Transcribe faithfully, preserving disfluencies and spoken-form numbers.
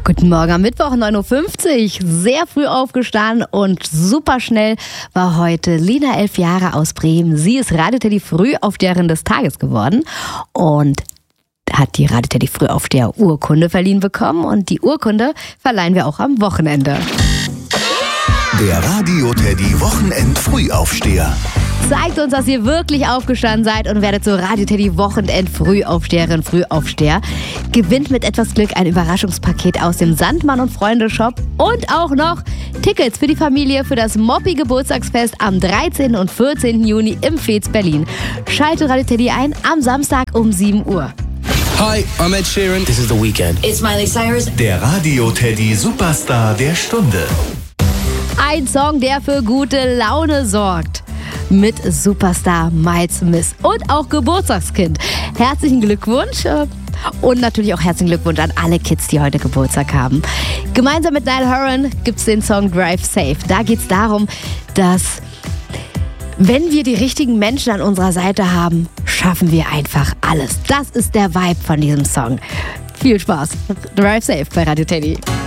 Guten Morgen am Mittwoch, neun Uhr fünfzig. Sehr früh aufgestanden und super schnell war heute Lina, elf Jahre aus Bremen. Sie ist Radio-Teddy Frühaufsteherin des Tages geworden und hat die Radio-Teddy Frühaufsteher Urkunde verliehen bekommen. Und die Urkunde verleihen wir auch am Wochenende. Der Radio-Teddy Wochenend-Frühaufsteher. Zeigt uns, dass ihr wirklich aufgestanden seid und werdet zur Radio-Teddy Wochenend-Frühaufsteherin, Frühaufsteher. Gewinnt mit etwas Glück ein Überraschungspaket aus dem Sandmann und Freunde Shop und auch noch Tickets für die Familie für das Moppi-Geburtstagsfest am dreizehnten und vierzehnten Juni im Fez Berlin. Schaltet Radio-Teddy ein am Samstag um sieben Uhr. Hi, I'm Ed Sheeran. This is The Weeknd. It's Miley Cyrus. Der Radio-Teddy Superstar der Stunde. Ein Song, der für gute Laune sorgt. Mit Superstar Miles Smith und auch Geburtstagskind. Herzlichen Glückwunsch und natürlich auch herzlichen Glückwunsch an alle Kids, die heute Geburtstag haben. Gemeinsam mit Niall Horan gibt es den Song Drive Safe. Da geht es darum, dass wenn wir die richtigen Menschen an unserer Seite haben, schaffen wir einfach alles. Das ist der Vibe von diesem Song. Viel Spaß. Drive Safe bei Radio-Teddy.